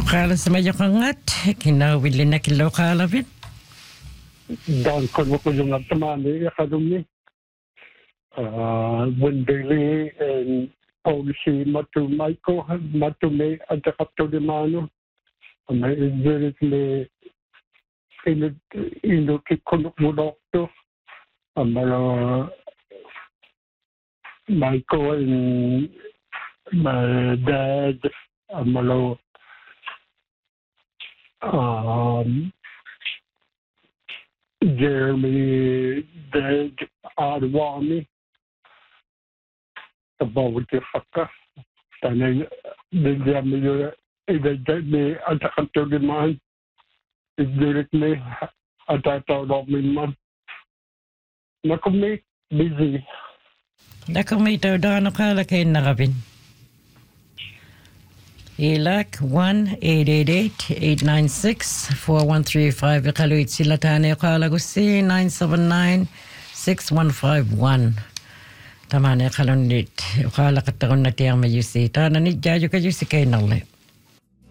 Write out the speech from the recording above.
Ukala sa medyo kangat, kinawili na kilo kalapit. Dan ko yung nagtamani, akadumi. Wendeli and policy matumaiko, matume at the Capitolino. May injuries me inukikunok mo doktor. Michael and my dad, Jeremy, dad, Arwani, about the fucker. And then me at the Capitolino. Idirit me at that out of me, man. Nakumi, busy. Nakumita daw kala kayo nakapin. Ilak 1-888-896-4135. Ikaluit sila tani kala ko si 979-6151. Tama na kalunit. Kala kataon na tiyang mayusi. Tana ni Jayo kayo si kayo nalip.